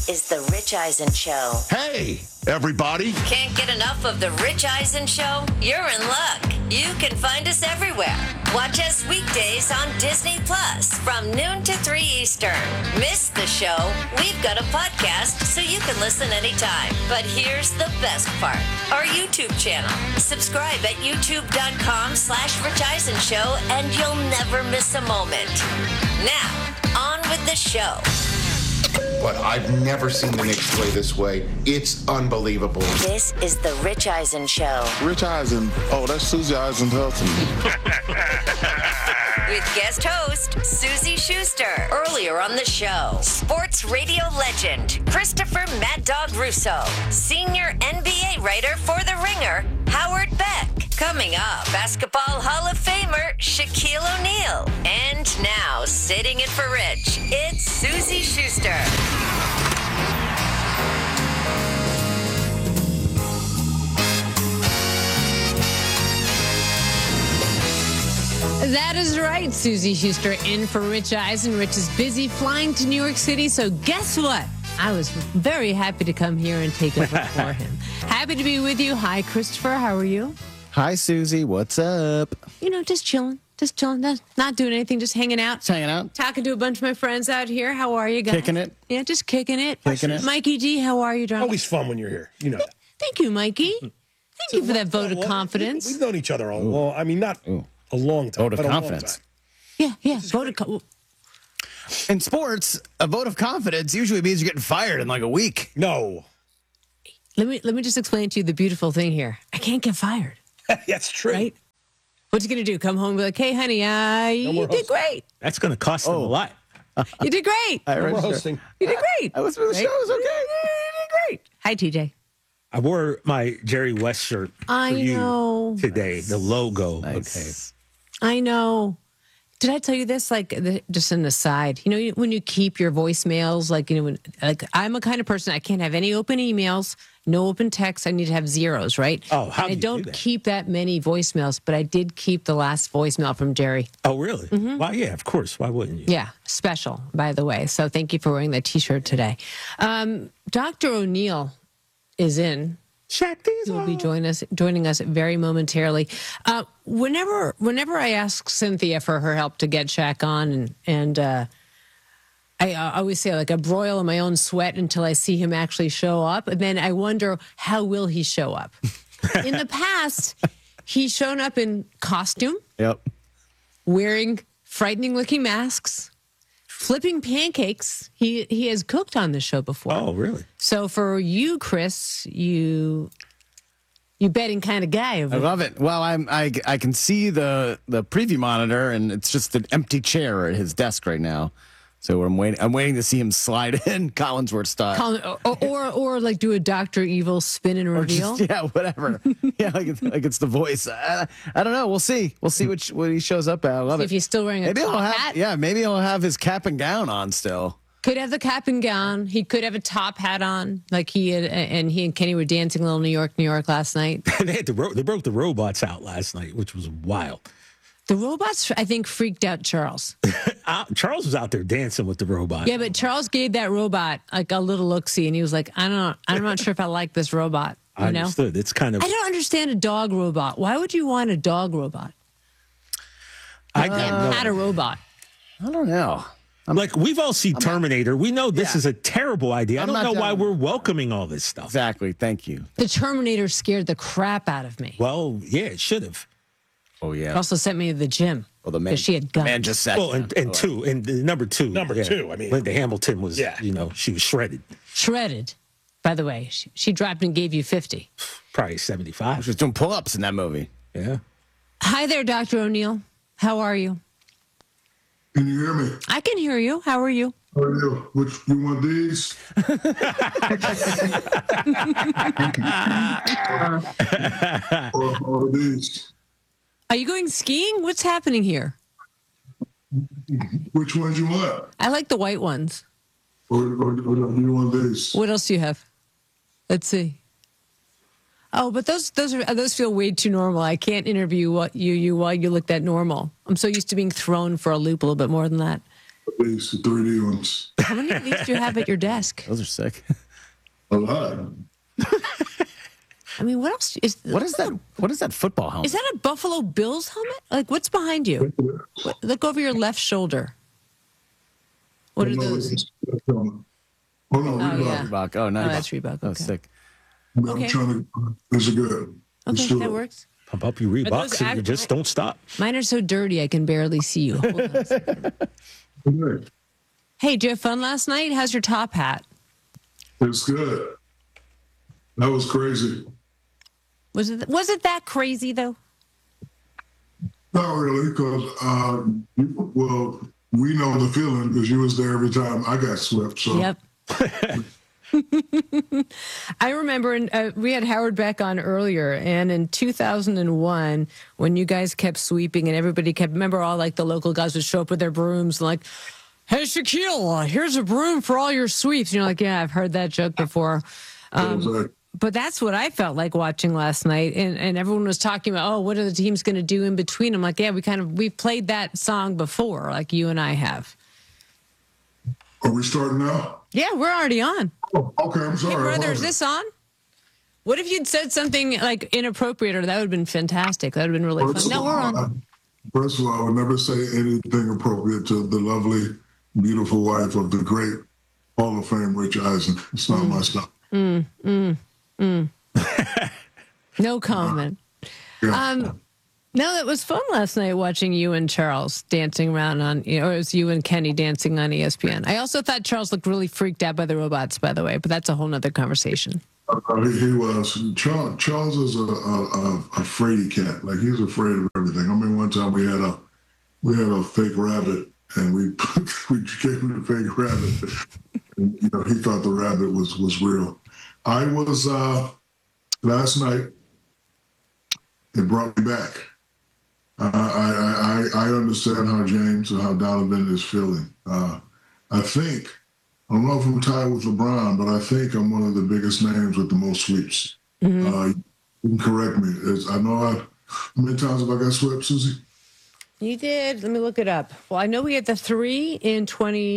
This is The Rich Eisen Show. Hey, everybody. Can't get enough of The Rich Eisen Show? You're in luck. You can find us everywhere. Watch us weekdays on Disney Plus from noon to 3 Eastern. Miss the show? We've got a podcast so you can listen anytime. But here's the best part. Our YouTube channel. Subscribe at youtube.com/Rich Eisen Show and you'll never miss a moment. Now, on with the show. But I've never seen the Knicks play this way. It's unbelievable. This is The Rich Eisen Show. Rich Eisen. Oh, that's Susie Eisenhuth. With guest host, Susie Schuster. Earlier on the show, sports radio legend, Christopher Mad Dog Russo. Senior NBA writer for The Ringer, Howard Beck. Coming up, Basketball Hall of Famer, Shaquille O'Neal. And now, sitting in for Rich, it's Susie Schuster. That is right, Susie Schuster in for Rich Eisen. Rich is busy flying to New York City, so guess what? I was very happy to come here and take over for him. Happy to be with you. Hi, Christopher. How are you? Hi, Susie. What's up? You know, just chilling. Not doing anything, just hanging out. Just hanging out. Talking to a bunch of my friends out here. How are you guys? Kicking it. Yeah, just kicking it. Kicking it. Mikey G, how are you, darling? Always fun when you're here. You know that. Thank you, Mikey. Thank you for that vote of confidence. We've known each other a long, I mean, not a long time. Vote of but a long confidence. time. Yeah. Vote of confidence. In sports, a vote of confidence usually means you're getting fired in like a week. No. Let me just explain to you the beautiful thing here. I can't get fired. That's true. Right? What's he going to do? Come home and be like, hey, honey, you did great. That's going to cost them a lot. You did great. We're hosting. You did great. I was the show was okay. You did great. Hi, TJ. I wore my Jerry West shirt for I know. you today. The logo. Nice. I know. Did I tell you this? Just an aside. You know, when you keep your voicemails, I'm a kind of person, I can't have any open emails, no open texts. I need to have zeros, right? Oh, how do I you don't do that? keep that many voicemails, but I did keep the last voicemail from Jerry. Oh, really? Well, yeah, of course. Why wouldn't you? Yeah, special, by the way. So thank you for wearing that T-shirt today. Dr. O'Neal is in. Shaq Diesel. He'll be joining us very momentarily. Whenever I ask Cynthia for her help to get Shaq on, and I always say, like, I broil in my own sweat until I see him actually show up, and then I wonder, how will he show up? In the past, he's shown up in costume, wearing frightening-looking masks, flipping pancakes. He has cooked on the show before. Oh, really? So for you, Chris, you betting kind of guy over I there. love it. Well, I can see the preview monitor, and it's just an empty chair at his desk right now. So I'm waiting to see him slide in Collinsworth style. Or like do a Dr. Evil spin and reveal. Whatever. Yeah, like it's the voice. I don't know. We'll see. We'll see what he shows up at. I love it. If he's still wearing a top hat. Yeah, maybe he'll have his cap and gown on still. Could have the cap and gown. He could have a top hat on, like he and Kenny were dancing a little New York last night. They broke the robots out last night, which was wild. The robots, I think, freaked out Charles. Charles was out there dancing with the robot. Yeah, but Charles gave that robot like a little look-see, and he was like, I'm not sure if I like this robot. I understood. It's kind of. I don't understand a dog robot. Why would you want a dog robot? I had a robot. I don't know. Like, we've all seen Terminator. We know this is a terrible idea. I don't know why we're welcoming all this stuff. Exactly. Thank you. The Terminator scared the crap out of me. Well, yeah, it should have. Oh, yeah. It also sent me to the gym. Well, the man, because she had guns. man just said. Well, and number two. Number two, I mean. Linda Hamilton was, she was shredded. Shredded. By the way, she dropped and gave you 50. Probably 75. She was doing pull-ups in that movie. Yeah. Hi there, Dr. O'Neal. How are you? Can you hear me? I can hear you. How are you? How are you? You want these? or these? Are you going skiing? What's happening here? Which ones you want? I like the white ones. Or you want these? What else do you have? Let's see. Oh, but those feel way too normal. I can't interview you while you look that normal. I'm so used to being thrown for a loop a little bit more than that. These 3D ones. How many of these do you have at your desk? Those are sick. A lot. I mean, what else is? What is that? What is that football helmet? Is that a Buffalo Bills helmet? Like, what's behind you? Look over your left shoulder. What are those? Oh, no, Reebok. yeah. Reebok. Oh, nice. Oh, that's Reebok. Oh, Okay. sick. I'm Okay. trying to. These are good. Let's Okay, do that it. works. Pump up your Reeboks and you just don't stop. Mine are so dirty I can barely see you. Hold on a second. Okay. Hey, did you have fun last night? How's your top hat? It's good. That was crazy. Was it that crazy though? Not really, because well, we know the feeling because you was there every time I got swept. So Yep. I remember we had Howard Beck on earlier, and in 2001, when you guys kept sweeping and everybody kept, remember all like the local guys would show up with their brooms and like, hey, Shaquille, here's a broom for all your sweeps. And you're like, yeah, I've heard that joke before. it was like, But that's what I felt like watching last night. And everyone was talking about, oh, what are the teams going to do in between? I'm like, yeah, we've played that song before, like you and I have. are we starting now? Yeah, we're already on. Oh, okay, I'm sorry. Hey, brother, I is lost this on? What if you'd said something like inappropriate, or that would have been fantastic? That would have been really it. fun. No, we're on. First of all, I would never say anything appropriate to the lovely, beautiful wife of the great Hall of Fame Rich Eisen. It's not my stuff. No comment. Yeah. No, it was fun last night watching you and Charles dancing around on, it was you and Kenny dancing on ESPN. I also thought Charles looked really freaked out by the robots, by the way, but that's a whole nother conversation. He was. Charles is a fraidy cat. Like, he's afraid of everything. I mean, one time we had a fake rabbit, and we gave him the fake rabbit. And, he thought the rabbit was real. I was last night. It brought me back. I understand how James and how Donovan is feeling. I don't know if I'm tied with LeBron, but I think I'm one of the biggest names with the most sweeps. You can correct me. How many times have I got swept, Susie? You did. Let me look it up. Well, I know we had the 3 in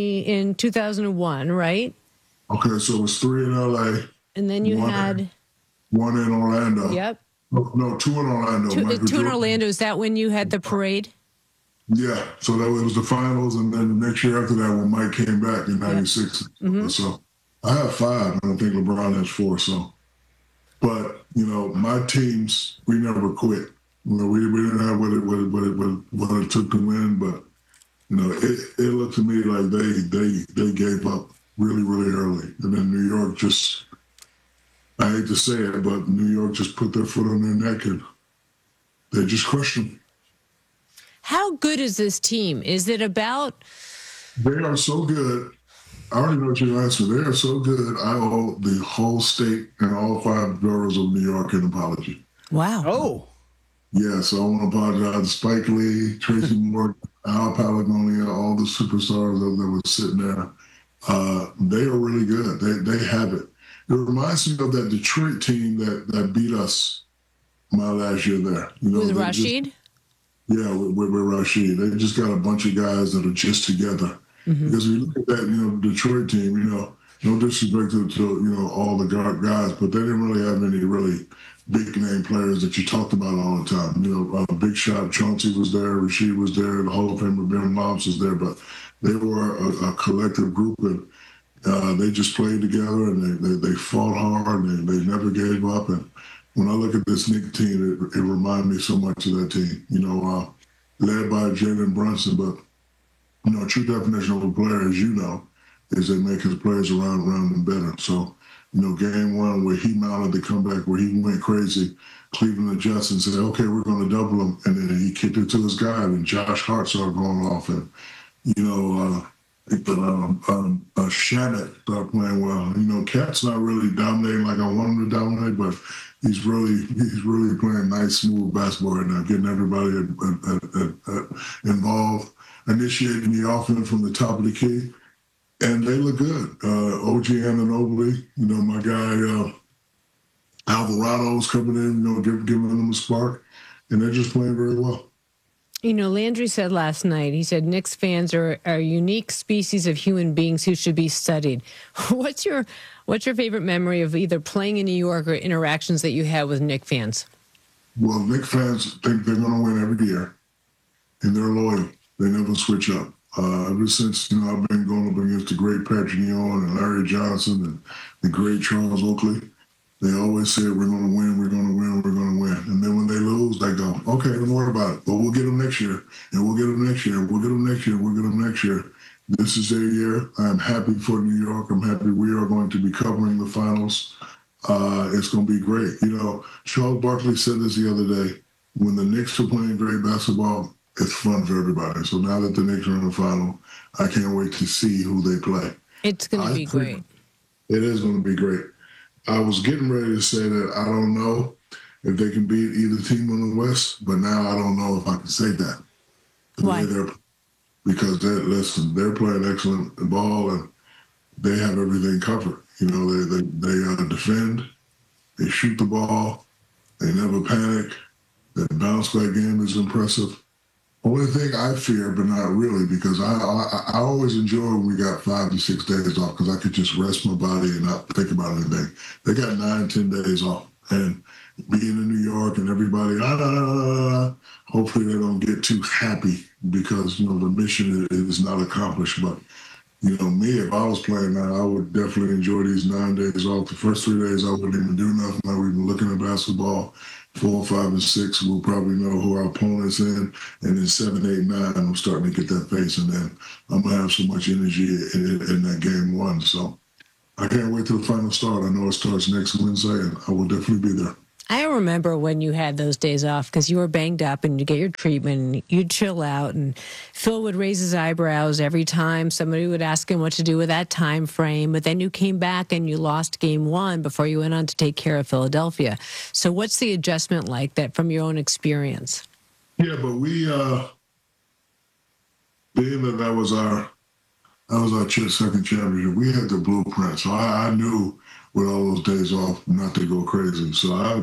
2001, right? Okay, so it was 3 in LA. And then you had 1 in Orlando. Yep. No, 2 in Orlando. Two Michael in Jordan. Orlando. Is that when you had the parade? Yeah, so that was the finals, and then the next year after that, when Mike came back in '96. So I have 5, and I think LeBron has 4. So, but my teams, we never quit. We didn't have what it took to win, but it looked to me like they gave up really, really early, and then New York just. I hate to say it, but New York just put their foot on their neck and they just crushed them. How good is this team? Is it about? They are so good. I already know what your answer. They are so good. I owe the whole state and all 5 boroughs of New York an apology. Wow. Oh, Yeah, so I want to apologize to Spike Lee, Tracy Morgan, Al Palagonia, all the superstars that were sitting there. They are really good. They have it. It reminds me of that Detroit team that beat us my last year there. With Rashid? With Rashid. They just got a bunch of guys that are just together. Because when you look at that, Detroit team, no disrespect to all the guys, but they didn't really have any really big name players that you talked about all the time. Big Shot Chauncey was there, Rashid was there, the Hall of Famer Ben Moms was there, but they were a collective group, and they just played together, and they fought hard, and they never gave up. And when I look at this Knicks team, it reminds me so much of that team, led by Jalen Brunson. But, true definition of a player, as you know, is they make his players around them better. So, game 1 where he mounted the comeback, where he went crazy, Cleveland adjusted and said, okay, we're going to double him. And then he kicked it to his guy, and Josh Hart started going off. And, Shannon started playing well. Cat's not really dominating like I want him to dominate, but he's really playing nice, smooth basketball right now, getting everybody involved, initiating the offense from the top of the key, and they look good. OG Anunoby, my guy Alvarado's coming in, giving them a spark, and they're just playing very well. You know, Landry said last night, he said Knicks fans are a unique species of human beings who should be studied. What's your favorite memory of either playing in New York or interactions that you had with Knicks fans? Well, Knicks fans think they're going to win every year, and they're loyal. They never switch up. Ever since, I've been going up against the great Patrick Ewing and Larry Johnson and the great Charles Oakley, they always say, we're going to win, we're going to win, we're going to win. And then when they lose, they go, okay, don't worry about it. But we'll get them next year, and we'll get them next year, we'll get them next year, we'll get them next year. This is their year. I'm happy for New York. I'm happy we are going to be covering the finals. It's going to be great. Charles Barkley said this the other day. When the Knicks are playing great basketball, it's fun for everybody. So now that the Knicks are in the final, I can't wait to see who they play. It's going to be great. It is going to be great. I was getting ready to say that I don't know if they can beat either team in the West, but now I don't know if I can say that. Why? Because they're playing excellent ball and they have everything covered. They defend, they shoot the ball, they never panic. Their bounce back game is impressive. Only thing I fear, but not really, because I always enjoy when we got 5 to 6 days off because I could just rest my body and not think about anything. They got 9, 10 days off. And being in New York and everybody, hopefully they don't get too happy because, the mission is not accomplished. But, me, if I was playing now, I would definitely enjoy these 9 days off. The first 3 days, I wouldn't even do nothing. I would be looking at basketball. 4, 5, and 6, we'll probably know who our opponent's in. And then 7, 8, 9, I'm starting to get that pace. And then I'm going to have so much energy in that game 1. So I can't wait till the final start. I know it starts next Wednesday, and I will definitely be there. I remember when you had those days off because you were banged up and you get your treatment and you'd chill out, and Phil would raise his eyebrows every time somebody would ask him what to do with that time frame. But then you came back and you lost game 1 before you went on to take care of Philadelphia. So what's the adjustment like that from your own experience? Yeah, but we, being that was our second championship, we had the blueprint. So I knew with all those days off not to go crazy. So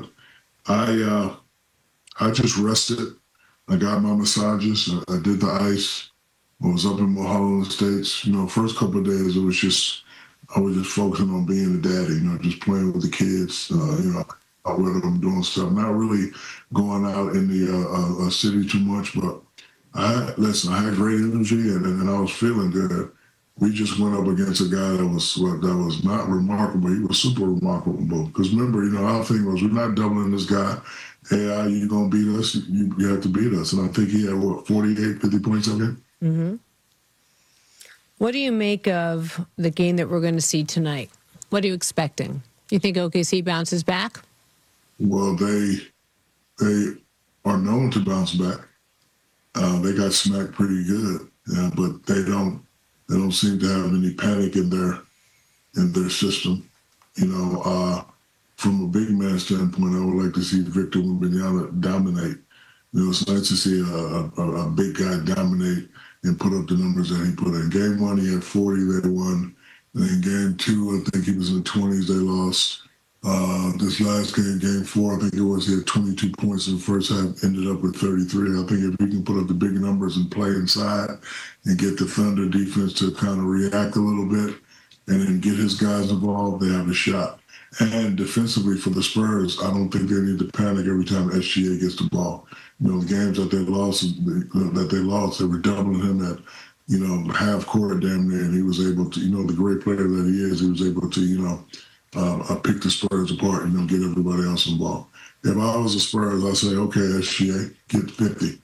I just rested. I got my massages. I did the ice. I was up in Mulholland Estates. First couple of days I was just focusing on being a daddy. Just playing with the kids. Out with them doing stuff. Not really going out in the city too much, but I had great energy and I was feeling good. We just went up against a guy that was not remarkable. He was super remarkable. Because remember, our thing was we're not doubling this guy. Hey, you're going to beat us. You have to beat us. And I think he had, 48, 50 points on him? Mm-hmm. What do you make of the game that we're going to see tonight? What are you expecting? You think OKC bounces back? Well, they are known to bounce back. They got smacked pretty good, but they don't seem to have any panic in their system. From a big man standpoint, I would like to see Victor Wembanyama dominate. It's nice to see a big guy dominate and put up the numbers that he put in. Game 1, he had 40, they won. And in game 2, I think he was in the 20s, they lost. This last game, game 4, I think it was, he had 22 points in the first half, ended up with 33. I think if he can put up the big numbers and play inside and get the Thunder defense to kind of react a little bit and then get his guys involved, they have a shot. And defensively for the Spurs, I don't think they need to panic every time SGA gets the ball. The games that they lost, they were doubling him at, half court damn near, and he was able to, the great player that he is, he was able to, pick the Spurs apart and get everybody else involved. If I was the Spurs, I'd say, okay, SGA, get 50.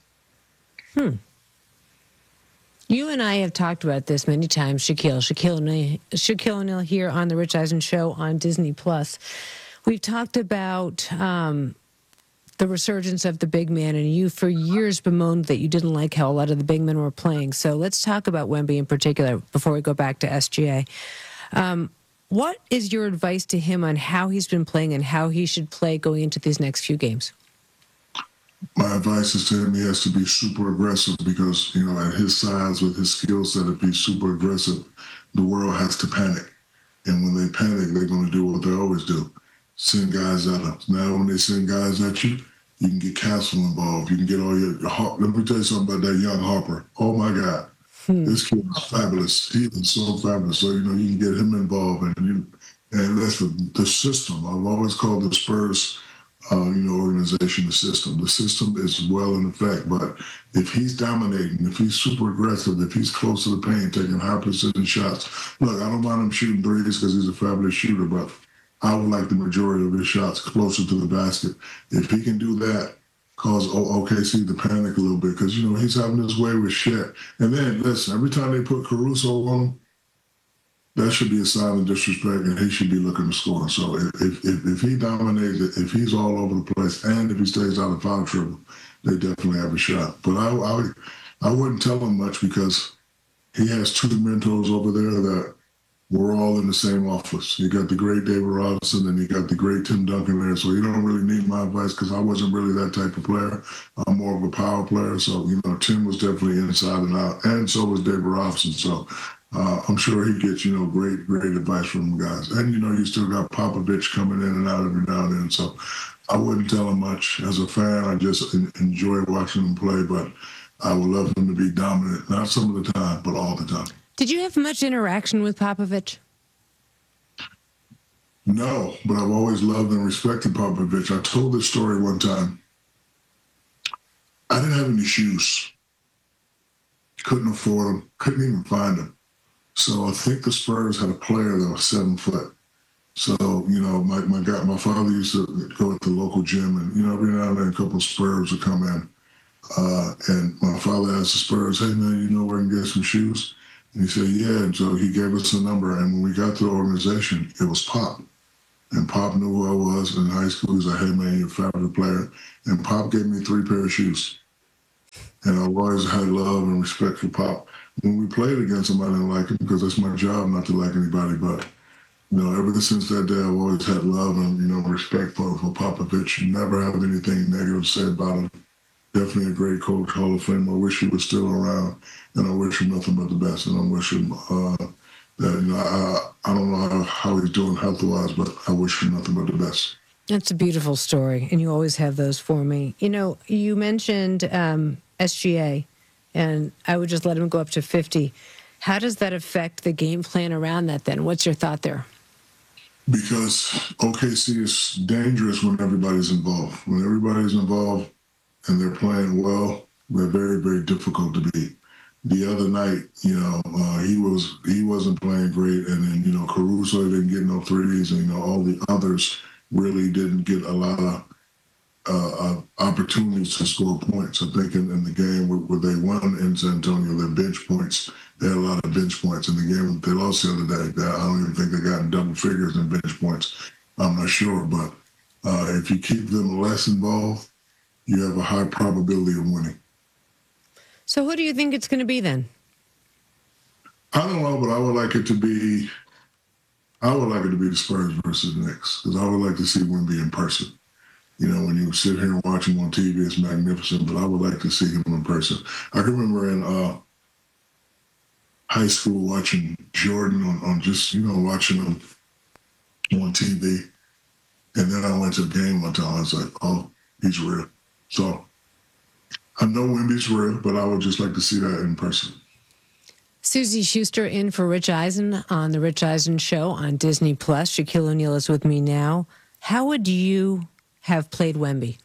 You and I have talked about this many times, Shaquille O'Neal here on the Rich Eisen Show on Disney+. We've talked about the resurgence of the big man, and you for years bemoaned that you didn't like how a lot of the big men were playing. So let's talk about Wemby in particular before we go back to SGA. What is your advice to him on how he's been playing and how he should play going into these next few games? My advice is to him, he has to be super aggressive because, at his size, with his skill set, if he's super aggressive, the world has to panic. And when they panic, they're going to do what they always do, send guys at him. Now, when they send guys at you, You can get Castle involved. You can get all your let me tell you something about that young Harper. Oh my God. This kid is fabulous. He is so fabulous. So, you know, you can get him involved. And that's the system. I've always called the Spurs, organization the system. The system is well in effect. But if he's dominating, if he's super aggressive, if he's close to the paint, taking high precision shots, look, I don't mind him shooting threes because he's a fabulous shooter, but I would like the majority of his shots closer to the basket. If he can do that, cause OKC to panic a little bit because, you know, he's having his way with Shaq. And then, listen, every time they put Caruso on him, that should be a sign of disrespect, and he should be looking to score. So if he dominates it, if he's all over the place, and if he stays out of foul trouble, they definitely have a shot. But I wouldn't tell him much because he has two mentors over there that we're all in the same office. You got the great David Robinson, and you got the great Tim Duncan there. So you don't really need my advice because I wasn't really that type of player. I'm more of a power player. So, you know, Tim was definitely inside and out, and so was David Robinson. So I'm sure he gets, you know, great advice from the guys. And, you know, you still got Popovich coming in and out every now and then. So I wouldn't tell him much. As a fan, I just enjoy watching him play, but I would love him to be dominant, not some of the time, but all the time. Did you have much interaction with Popovich? No, but I've always loved and respected Popovich. I told this story one time. I didn't have any shoes. Couldn't afford them. Couldn't even find them. So I think the Spurs had a player that was 7 foot. So, you know, my father used to go at the local gym, and, you know, every now and then a couple of Spurs would come in. And my father asked the Spurs, "Hey, man, you know where I can get some shoes?" And he said, "Yeah." And so he gave us a number. And when we got to the organization, it was Pop. And Pop knew who I was in high school. He was like, "Hey, man, you're a fabulous player." And Pop gave me 3 pairs of shoes. And I've always had love and respect for Pop. When we played against him, I didn't like him because that's my job not to like anybody. But, you know, ever since that day, I've always had love and, you know, respect for Popovich. Never have anything negative to say about him. Definitely a great coach, Hall of Fame. I wish he was still around, and I wish him nothing but the best. And I wish him that, you know, I don't know how he's doing health-wise, but I wish him nothing but the best. That's a beautiful story, and you always have those for me. You know, you mentioned SGA, and I would just let him go up to 50. How does that affect the game plan around that then? What's your thought there? Because OKC is dangerous when everybody's involved. When everybody's involved and they're playing well, they're very, very difficult to beat. The other night, you know, he wasn't playing great, and then, you know, Caruso didn't get no threes, and, you know, all the others really didn't get a lot of opportunities to score points. I think in the game where they won in San Antonio, their bench points, they had a lot of bench points. In the game they lost the other day, I don't even think they got in double figures in bench points. I'm not sure, but if you keep them less involved, you have a high probability of winning. So who do you think it's going to be then? I don't know, but I would like it to be the Spurs versus the Knicks, because I would like to see Wemby in person. You know, when you sit here and watch him on TV, it's magnificent, but I would like to see him in person. I can remember in high school watching Jordan on just, you know, watching him on TV. And then I went to the game one time. I was like, oh, he's real. So I know Wemby's real, but I would just like to see that in person. Suzy Schuster in for Rich Eisen on The Rich Eisen Show on Disney+. Shaquille O'Neal is with me now. How would you have played Wemby?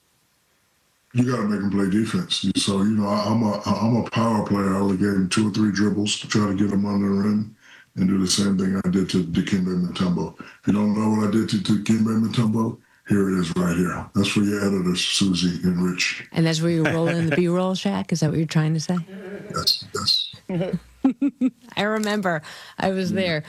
You got to make him play defense. So, you know, I'm a power player. I would give him 2 or 3 dribbles to try to get him under the rim and do the same thing I did to Dikembe Mutombo. If you don't know what I did to Dikembe Mutombo, here it is right here. That's for your editors, Suzy and Rich. And that's where you roll in the B-roll, Shaq? Is that what you're trying to say? Yes. I remember. I was there.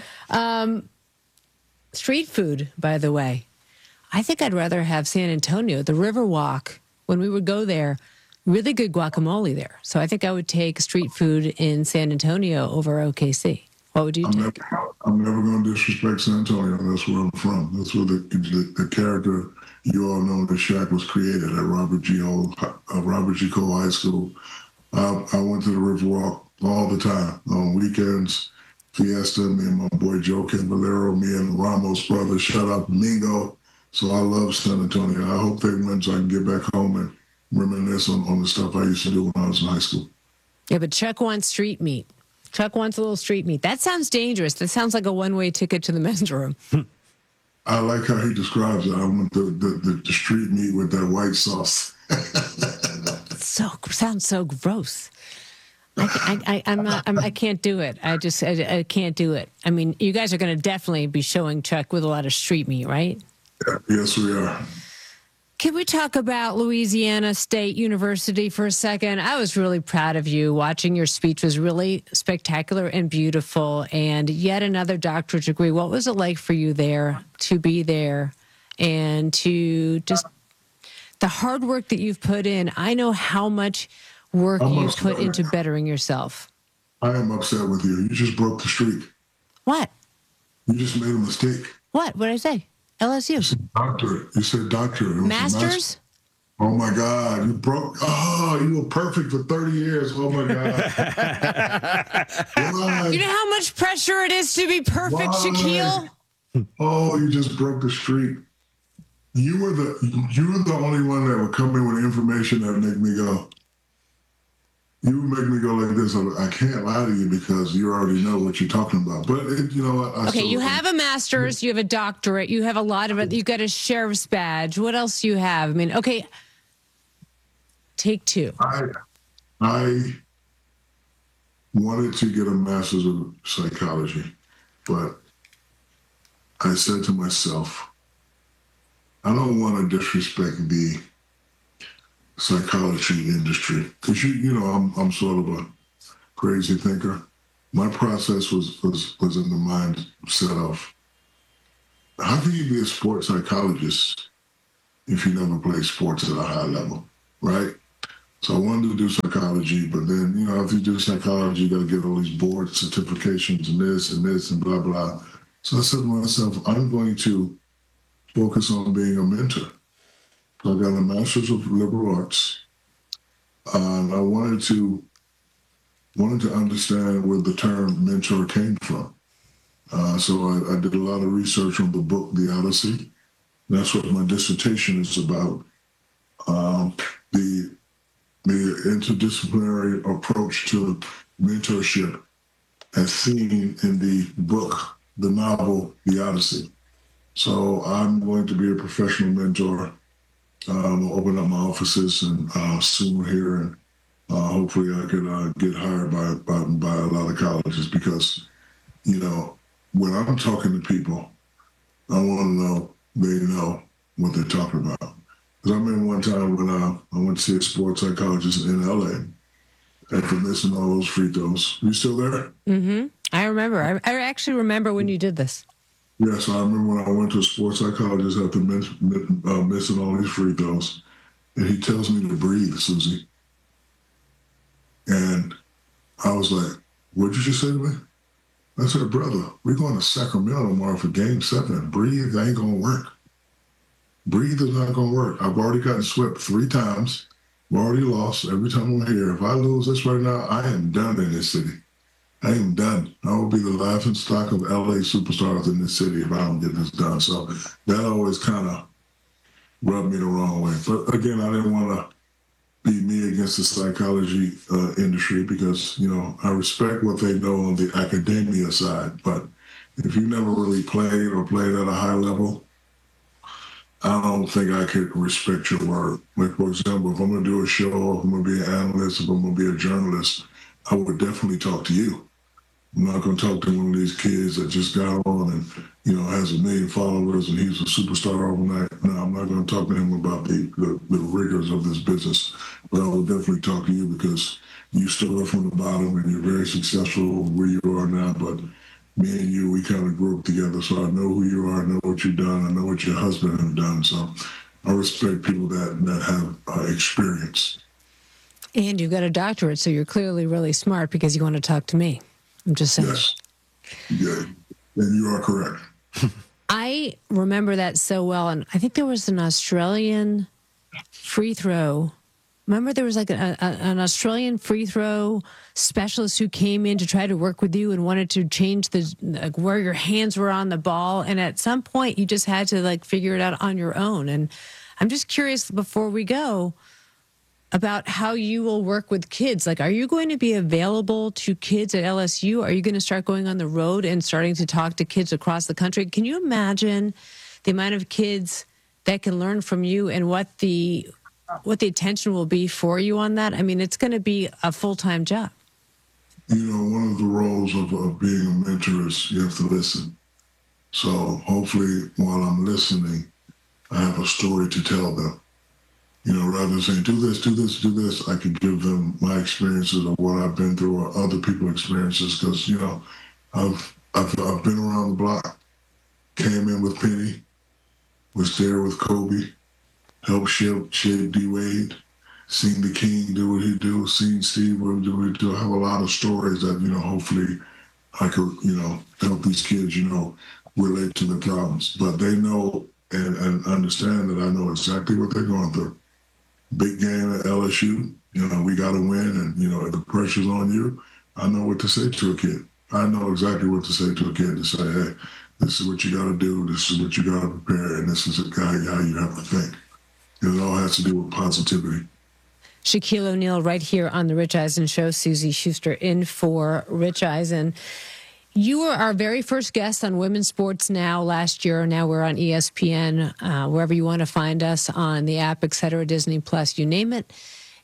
Street food, by the way. I think I'd rather have San Antonio, the Riverwalk. When we would go there, really good guacamole there. So I think I would take street food in San Antonio over OKC. What would you take? I'm never going to disrespect San Antonio. That's where I'm from. That's where the character you all know that Shaq was created at Robert G. Cole High School. I went to the Riverwalk all the time on weekends. Fiesta, me and my boy Joe Cavallero, me and Ramos' brother, shout out Mingo. So I love San Antonio. I hope they win so I can get back home and reminisce on the stuff I used to do when I was in high school. Yeah, but Chuck wants street meat. Chuck wants a little street meat. That sounds dangerous. That sounds like a one-way ticket to the men's room. I like how he describes it. I want the street meat with that white sauce. Sounds so gross. I can't do it. I can't do it. I mean, you guys are going to definitely be showing Chuck with a lot of street meat, right? Yeah, yes, we are. Can we talk about Louisiana State University for a second? I was really proud of you. Watching your speech was really spectacular and beautiful. And yet another doctorate degree. What was it like for you there, to be there, and to just the hard work that you've put in? I know how much work you've put into bettering yourself. I am upset with you. You just broke the streak. What? You just made a mistake. What did I say? LSU. You said doctorate. You said doctorate. Masters? Oh my God. You broke. Oh, you were perfect for 30 years. Oh my God. Why? You know how much pressure it is to be perfect, Why? Shaquille? Oh, you just broke the streak. You were the only one that would come in with information that would make me go. You would make me go like this. I can't lie to you because you already know what you're talking about. But you know what? Okay, you have a master's, you have a doctorate, you have a lot of it. You got a sheriff's badge. What else do you have? I mean, okay, take two. I wanted to get a master's of psychology, but I said to myself, I don't want to disrespect the psychology industry because you know I'm sort of a crazy thinker. My process was in the mindset of how can you be a sports psychologist if you never play sports at a high level, right? So I wanted to do psychology, but then you know if you do psychology, you got to get all these board certifications and this and blah blah. So I said to myself, I'm going to focus on being a mentor. I got a master's of liberal arts, and I wanted to understand where the term mentor came from. So I did a lot of research on the book The Odyssey. That's what my dissertation is about. The interdisciplinary approach to mentorship as seen in the book, the novel The Odyssey. So I'm going to be a professional mentor. We'll open up my offices and soon here, and hopefully I could get hired by a lot of colleges because, you know, when I'm talking to people, I want to know they know what they're talking about. Because I remember one time when I went to see a sports psychologist in LA after missing all those free throws. You still there? Mm-hmm. I remember. I actually remember when you did this. Yes, I remember when I went to a sports psychologist after missing all these free throws, and he tells me to breathe, Susie. And I was like, what'd you just say to me? I said, brother, we're going to Sacramento tomorrow for Game 7. Breathe ain't going to work. Breathe is not going to work. I've already gotten swept 3 times. I've already lost every time I'm here. If I lose this right now, I am done in this city. I am done. I will be the laughing stock of LA superstars in this city if I don't get this done. So that always kind of rubbed me the wrong way. But again, I didn't want to be me against the psychology industry because, you know, I respect what they know on the academia side. But if you never really played at a high level, I don't think I could respect your word. Like, for example, if I'm going to do a show, if I'm going to be an analyst, if I'm going to be a journalist, I would definitely talk to you. I'm not going to talk to one of these kids that just got on and, you know, has 1 million followers and he's a superstar overnight. No, I'm not going to talk to him about the rigors of this business. But I will definitely talk to you because you started from the bottom and you're very successful where you are now. But me and you, we kind of grew up together. So I know who you are, I know what you've done, I know what your husband has done. So I respect people that have experience. And you've got a doctorate, so you're clearly really smart because you want to talk to me. I'm just saying. Yes. Yeah. And you are correct. I remember that so well. And I think there was an Australian free throw Remember there was like an Australian free throw specialist who came in to try to work with you and wanted to change like where your hands were on the ball. And at some point you just had to like figure it out on your own. And I'm just curious before we go about how you will work with kids. Like, are you going to be available to kids at LSU? Are you going to start going on the road and starting to talk to kids across the country? Can you imagine the amount of kids that can learn from you and what the attention will be for you on that? I mean, it's going to be a full-time job. You know, one of the roles of being a mentor is you have to listen. So hopefully while I'm listening, I have a story to tell them. You know, rather than saying, do this, do this, do this, I can give them my experiences of what I've been through or other people's experiences. Because, you know, I've been around the block, came in with Penny, was there with Kobe, helped shape D Wade, seen the King do what he do, seen Steve do what he do. I have a lot of stories that, you know, hopefully I could, you know, help these kids, you know, relate to the problems. But they know and understand that I know exactly what they're going through. Big game at LSU, you know, we got to win, and, you know, if the pressure's on you, I know what to say to a kid. I know exactly what to say to a kid, to say, hey, this is what you got to do, this is what you got to prepare, and this is how you have to think. And it all has to do with positivity. Shaquille O'Neal right here on The Rich Eisen Show. Suzy Schuster in for Rich Eisen. You were our very first guest on Women's Sports Now last year. Now we're on ESPN, wherever you want to find us, on the app, etc., Disney Plus, you name it.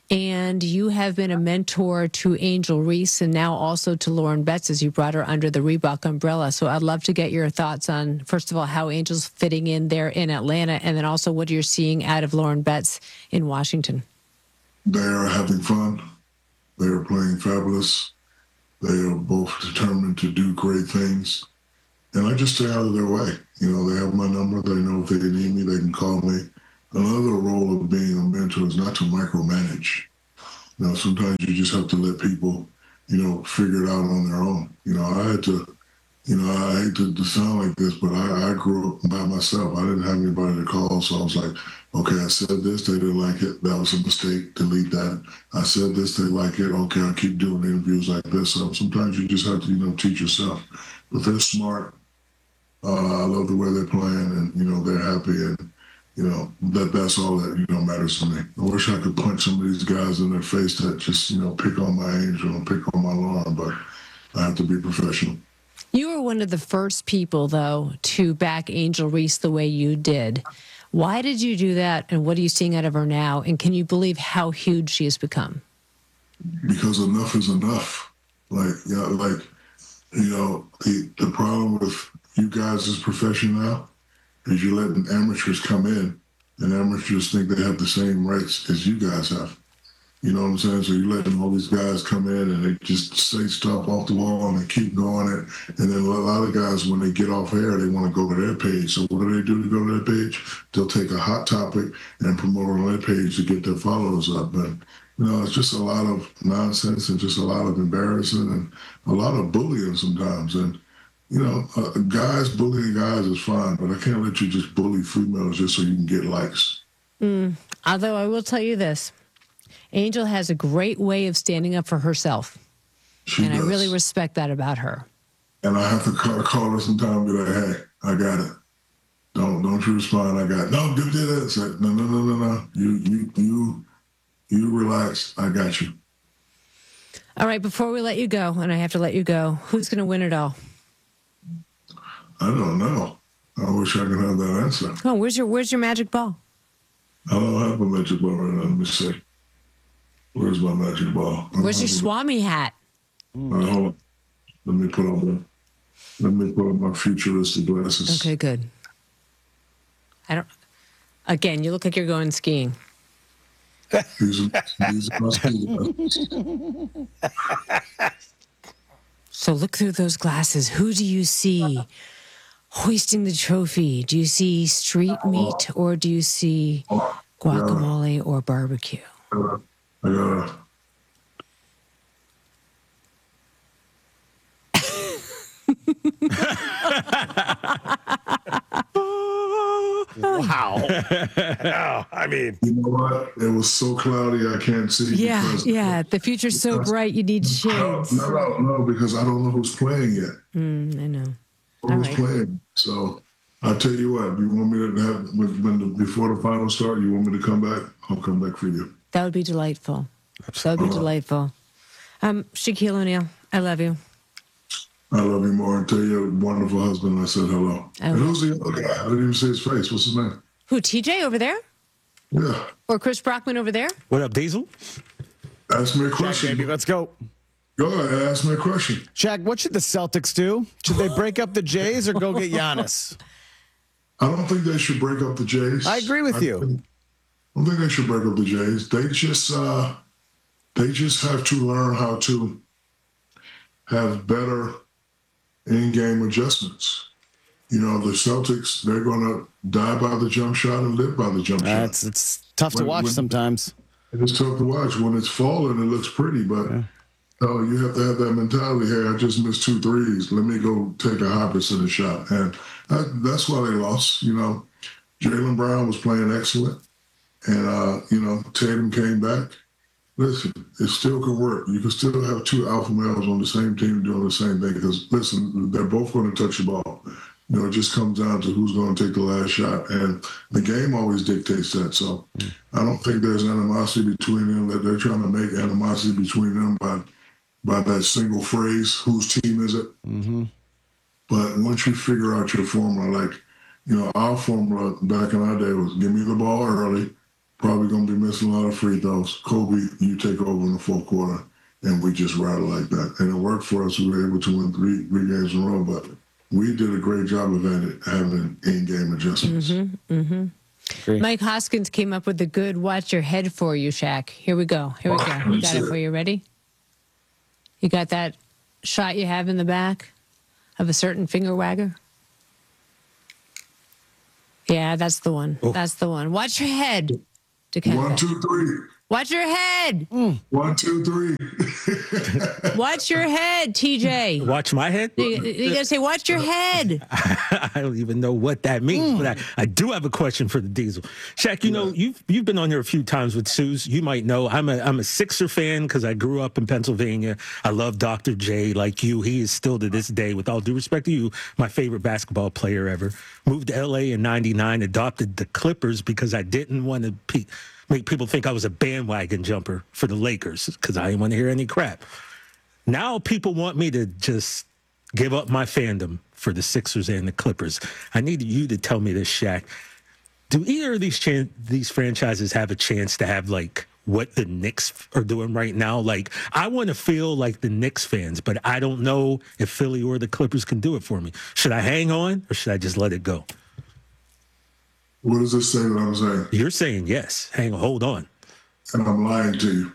And you have been a mentor to Angel Reese and now also to Lauren Betts as you brought her under the Reebok umbrella. So I'd love to get your thoughts on, first of all, how Angel's fitting in there in Atlanta, and then also what you're seeing out of Lauren Betts in Washington. They are having fun. They are playing fabulous. They are both determined to do great things. And I just stay out of their way. You know, they have my number. They know if they need me, they can call me. Another role of being a mentor is not to micromanage. You know, sometimes you just have to let people, you know, figure it out on their own. You know, I had to, you know, I hate to sound like this, but I grew up by myself. I didn't have anybody to call, so I was like, okay, I said this, they didn't like it. That was a mistake. Delete that. I said this, they like it. Okay, I'll keep doing interviews like this. So sometimes you just have to, you know, teach yourself. But they're smart. I love the way they're playing, and, you know, they're happy. And, you know, that's all that, you know, matters to me. I wish I could punch some of these guys in their face that just, you know, pick on my Angel and pick on my Lauren, but I have to be professional. You were one of the first people, though, to back Angel Reese the way you did. Why did you do that, and what are you seeing out of her now? And can you believe how huge she has become? Because enough is enough. Like, you know, the problem with you guys' profession now is you're letting amateurs come in, and amateurs think they have the same rights as you guys have. You know what I'm saying? So you're letting all these guys come in and they just say stuff off the wall and they keep going it. And then a lot of guys, when they get off air, they want to go to their page. So what do they do to go to their page? They'll take a hot topic and promote it on their page to get their followers up. And, you know, it's just a lot of nonsense and just a lot of embarrassing and a lot of bullying sometimes. And, you know, guys bullying guys is fine, but I can't let you just bully females just so you can get likes. Although I will tell you this. Angel has a great way of standing up for herself. She does. I really respect that about her. And I have to call her sometime and be like, hey, I got it. Don't you respond, I got it. No, do this. No. You relax. I got you. All right, before we let you go, and I have to let you go, who's going to win it all? I don't know. I wish I could have that answer. Oh, where's your magic ball? I don't have a magic ball right now. Let me see. Where's my magic ball? Where's your Swami hat? Hold on. Let me put on my futuristic glasses. Okay, good. Again, you look like you're going skiing. These are my ski glasses. So look through those glasses. Who do you see hoisting the trophy? Do you see street meat, or do you see guacamole or barbecue? I gotta. Wow. Oh, I mean, You know what? It was so cloudy I can't see. Yeah, because- yeah. The future's so bright, you need shades. No, because I don't know who's playing yet. I know. Who's right. playing? So I'll tell you what. You want me to have before the final start? You want me to come back? I'll come back for you. That would be delightful. That would be delightful. Shaquille O'Neal, I love you. I love you more and tell your wonderful husband I said hello. I And will. who's the other guy? I didn't even see his face. What's his name? Who, TJ over there? Yeah. Or Chris Brockman over there? What up, Diesel? Ask me a Shaq, question. baby, let's go. Go ahead, ask me a question. Shaq, what should the Celtics do? Should they break up the Jays or go get Giannis? I don't think they should break up the Jays. I agree with you. I don't think they should break up the Jays. They just have to learn how to have better in-game adjustments. You know, the Celtics, they're going to die by the jump shot and live by the jump shot. It's tough to watch sometimes. It's tough to watch. When it's falling, it looks pretty, but you have to have that mentality. Hey, I just missed 2 threes. Let me go take a high percentage shot. And that's why they lost. You know, Jaylen Brown was playing excellent. And, Tatum came back. Listen, it still can work. You can still have 2 alpha males on the same team doing the same thing because, listen, they're both going to touch the ball. You know, it just comes down to who's going to take the last shot. And the game always dictates that. So I don't think there's animosity between them, that they're trying to make animosity between them by that single phrase, whose team is it? Mm-hmm. But once you figure out your formula, like, you know, our formula back in our day was give me the ball early, probably going to be missing a lot of free throws. Kobe, you take over in the fourth quarter, and we just rattle like that. And it worked for us. We were able to win three games in a row, but we did a great job of having in-game adjustments. Mike Hoskins came up with a good watch your head for you, Shaq. Here we go. You got it for you. Ready? You got that shot you have in the back of a certain finger wagger? Yeah, that's the one. Oh. That's the one. Watch your head. Dikembe. 1, 2, 3. Watch your head. 1, 2, 3. Watch your head, TJ. Watch my head? You got to say, watch your head. I don't even know what that means, but I do have a question for the Diesel. Shaq, you know, you've been on here a few times with Suze. You might know I'm a Sixer fan because I grew up in Pennsylvania. I love Dr. J like you. He is still to this day, with all due respect to you, my favorite basketball player ever. Moved to LA in '99, adopted the Clippers because I didn't want to make people think I was a bandwagon jumper for the Lakers because I didn't want to hear any crap. Now people want me to just give up my fandom for the Sixers and the Clippers. I need you to tell me this, Shaq. Do either of these franchises have a chance to have, like, what the Knicks are doing right now? Like, I want to feel like the Knicks fans, but I don't know if Philly or the Clippers can do it for me. Should I hang on or should I just let it go? What does this say that I'm saying? You're saying yes. Hold on. And I'm lying to you.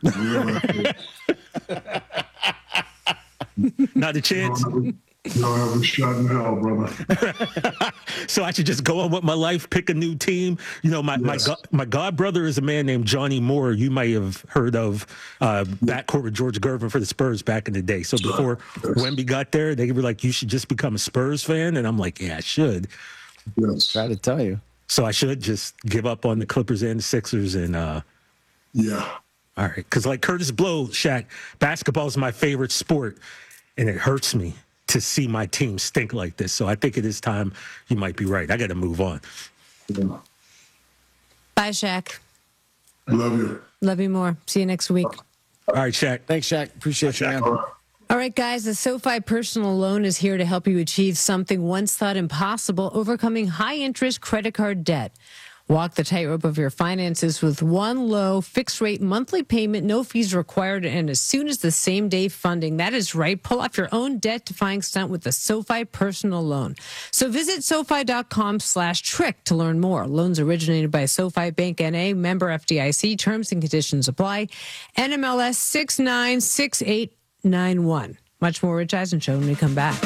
Not a chance. You don't have a shot in hell, brother. So I should just go on with my life, pick a new team. You know, my god brother is a man named Johnny Moore. You might have heard of backcourt with George Gervin for the Spurs back in the day. So before Wemby got there, they were like, you should just become a Spurs fan. And I'm like, yeah, I should. Yes. Try to tell you. So I should just give up on the Clippers and the Sixers and Yeah. all right. Because like Curtis Blow, Shaq, basketball is my favorite sport. And it hurts me to see my team stink like this. So I think it is time. You might be right. I got to move on. Yeah. Bye, Shaq. Love you. Love you more. See you next week. All right, Shaq. Thanks, Shaq. Appreciate you, man. All right, guys, the SoFi Personal Loan is here to help you achieve something once thought impossible, overcoming high-interest credit card debt. Walk the tightrope of your finances with one low fixed-rate monthly payment, no fees required, and as soon as the same-day funding. That is right. Pull off your own debt-defying stunt with the SoFi Personal Loan. So visit SoFi.com/trick to learn more. Loans originated by SoFi Bank N.A., member FDIC. Terms and conditions apply. NMLS 696891. Much more Rich Eisen Show when we come back.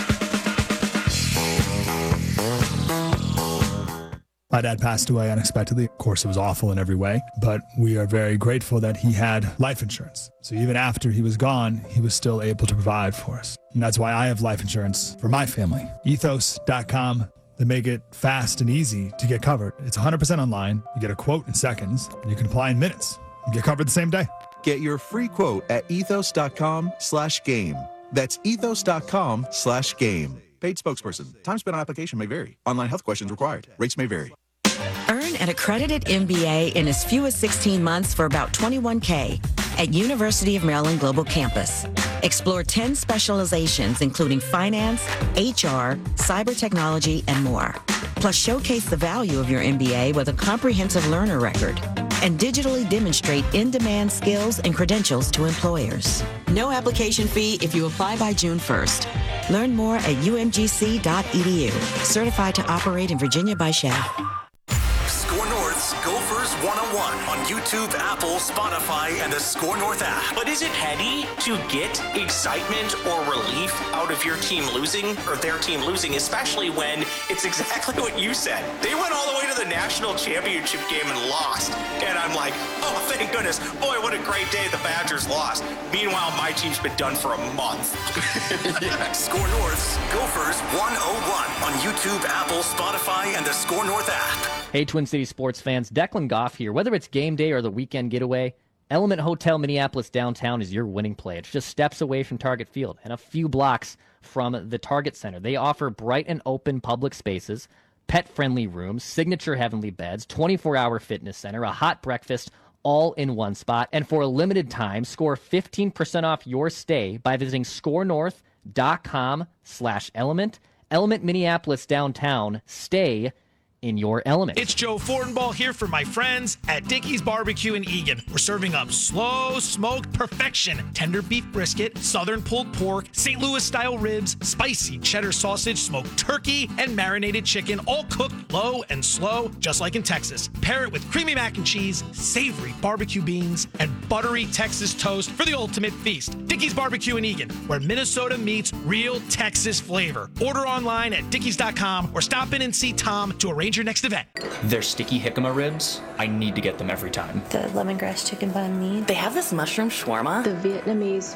My dad passed away unexpectedly. Of course, it was awful in every way, but we are very grateful that he had life insurance. So even after he was gone, he was still able to provide for us. And that's why I have life insurance for my family. Ethos.com. that make it fast and easy to get covered. It's 100% online. You get a quote in seconds. And you can apply in minutes. You get covered the same day. Get your free quote at ethos.com/game. That's ethos.com/game. Paid spokesperson. Time spent on application may vary. Online health questions required. Rates may vary. Earn an accredited MBA in as few as 16 months for about $21K at University of Maryland Global Campus. Explore 10 specializations, including finance, HR, cyber technology, and more. Plus, showcase the value of your MBA with a comprehensive learner record and digitally demonstrate in-demand skills and credentials to employers. No application fee if you apply by June 1st. Learn more at umgc.edu. Certified to operate in Virginia by Shell. Score North's Gophers 101 on YouTube, Apple, Spotify, and the Score North app. But is it heady to get excitement or relief out of your team losing or their team losing, especially when it's exactly what you said? They went all the way to the national championship game and lost. And I'm like, oh, thank goodness. Boy, what a great day the Badgers lost. Meanwhile, my team's been done for a month. Yeah. Score North's Gophers 101 on YouTube, Apple, Spotify, and the Score North app. Hey, Twin City sports fans, Declan Goff here. Whether it's game day or the weekend getaway, Element Hotel Minneapolis downtown is your winning play. It's just steps away from Target Field and a few blocks from the Target Center. They offer bright and open public spaces, pet-friendly rooms, signature heavenly beds, 24-hour fitness center, a hot breakfast, all in one spot. And for a limited time, score 15% off your stay by visiting scorenorth.com/element. Element Minneapolis downtown. Stay in your element. It's Joe Fortenbaugh here for my friends at Dickey's Barbecue in Eagan. We're serving up slow smoked perfection, tender beef brisket, southern pulled pork, St. Louis style ribs, spicy cheddar sausage, smoked turkey, and marinated chicken, all cooked low and slow, just like in Texas. Pair it with creamy mac and cheese, savory barbecue beans, and buttery Texas toast for the ultimate feast. Dickey's Barbecue in Eagan, where Minnesota meets real Texas flavor. Order online at dickeys.com or stop in and see Tom to arrange your next event. Their sticky jicama ribs, I need to get them every time. The lemongrass chicken banh mi. They have this mushroom shawarma. The Vietnamese